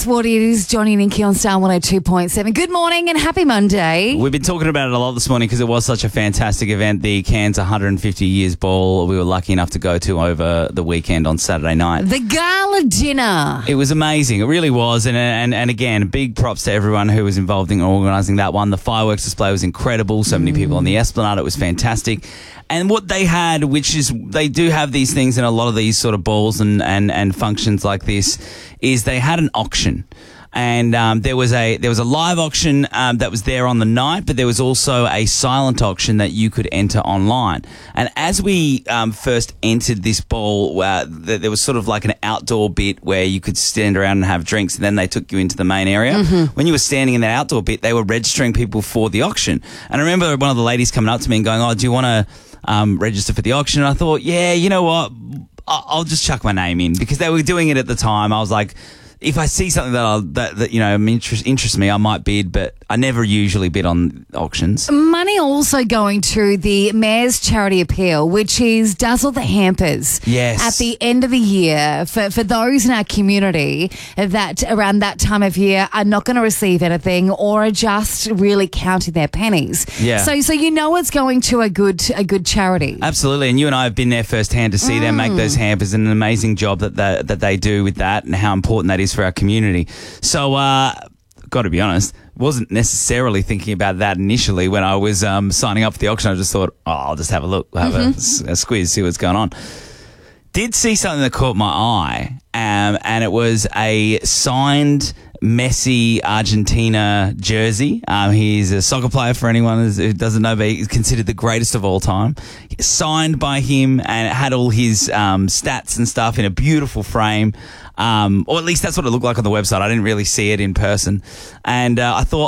That's what it is. Johnny and Nikki on Star 102.7. Good morning and happy Monday. We've been talking about it a lot this morning because it was such a fantastic event. The Cairns 150 Years Ball we were lucky enough to go to over the weekend on Saturday night. The gala dinner. It was amazing. It really was. And again, big props to everyone who was involved in organising that one. The fireworks display was incredible. So many people on the Esplanade. It was fantastic. And what they had, which is they do have these things in a lot of these sort of balls and functions like this, is they had an auction. And there was a live auction that was there on the night, but there was also a silent auction that you could enter online. And as we first entered this ball, there was sort of like an outdoor bit where you could stand around and have drinks, and then they took you into the main area. Mm-hmm. When you were standing in that outdoor bit, they were registering people for the auction. And I remember one of the ladies coming up to me and going, "Oh, do you want to register for the auction?" And I thought, yeah, you know what? I'll just chuck my name in, because they were doing it at the time. I was like, if I see something that you know interests me, I might bid, but I never usually bid on auctions. Money also going to the Mayor's Charity Appeal, which is Dazzle the Hampers. Yes. At the end of the year, for those in our community that around that time of year are not going to receive anything or are just really counting their pennies. Yeah. So you know it's going to a good charity. Absolutely, and you and I have been there firsthand to see them make those hampers, and an amazing job that they do with that, and how important that is for our community. So, got to be honest, wasn't necessarily thinking about that initially when I was signing up for the auction. I just thought, I'll just have a look, have a squeeze, see what's going on. Did see something that caught my eye, and it was a signed Messi Argentina jersey. He's a soccer player, for anyone who doesn't know, but he's considered the greatest of all time. Signed by him, and it had all his stats and stuff in a beautiful frame. Or at least that's what it looked like on the website. I didn't really see it in person. And I thought,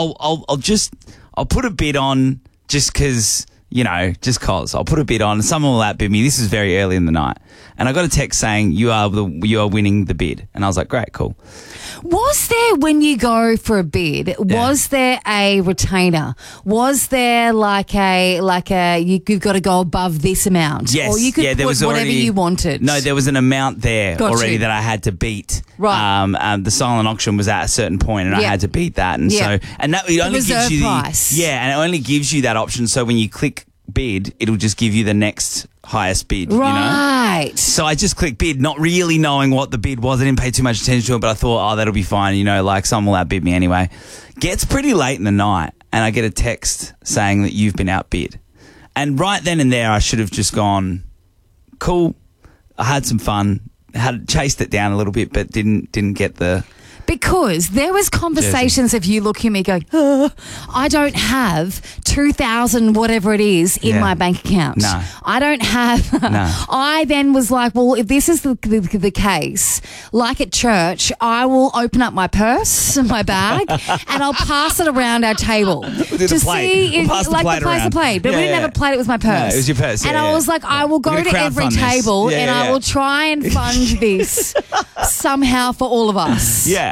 I'll put a bid on just because, just cause. I'll put a bid on. Someone will outbid me. This is very early in the night. And I got a text saying, you are winning the bid. And I was like, great, cool. Was there, when you go for a bid, was there a retainer? Was there like you've got to go above this amount? Yes. Or you could put whatever you wanted? No, there was an amount there already that I had to beat. Right. The silent auction was at a certain point, and I had to beat that. And so, and that it only gives you price. and it only gives you that option. So when you click bid, it'll just give you the next highest bid. Right. So I just clicked bid, not really knowing what the bid was. I didn't pay too much attention to it, but I thought, that'll be fine. Like someone will outbid me anyway. Gets pretty late in the night, and I get a text saying that you've been outbid. And right then and there, I should have just gone, cool. I had some fun. Chased it down a little bit, but didn't get the... Because there was conversations of you looking at me going, I don't have 2,000 whatever it is in my bank account. No. I don't have... No. I then was like, well, if this is the case, like at church, I will open up my purse, my bag, and I'll pass it around our table. To see if, pass the plate pass the plate. But we didn't have a plate, it was my purse. No, it was your purse, and I was like, I will go to every table and I will try and fund this somehow for all of us. Yeah.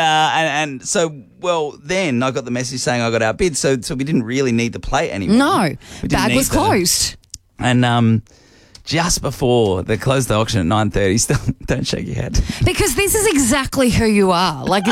And so, well, then I got the message saying I got outbid, so we didn't really need the plate anymore. No, bag was closed. And just before they closed the auction at 9:30, still don't shake your head. Because this is exactly who you are. Like,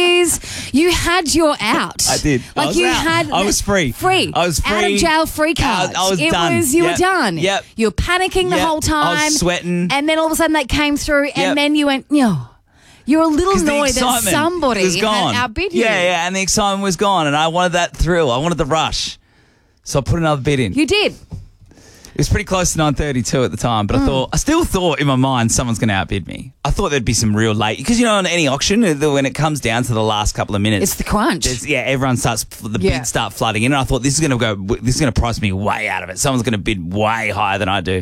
you had your out. I did. Like, I was free. I was free. Out of jail free card. I was done. You were done. Yep. You were panicking the whole time. I was sweating. And then all of a sudden that came through, and then you went, You're a little annoyed that somebody had outbid you. Yeah, and the excitement was gone, and I wanted that thrill. I wanted the rush. So I put another bid in. You did. It was pretty close to 9:32 at the time, but I still thought in my mind someone's going to outbid me. I thought there'd be some real late, because on any auction, when it comes down to the last couple of minutes, it's the crunch. Everyone bids start flooding in, and I thought this is going to price me way out of it. Someone's going to bid way higher than I do.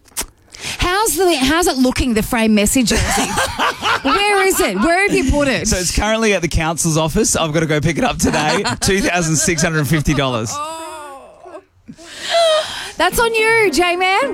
How's it looking, the frame message jersey? Where is it? Where have you put it? So it's currently at the council's office. I've got to go pick it up today. $2,650. That's on you, J-Man.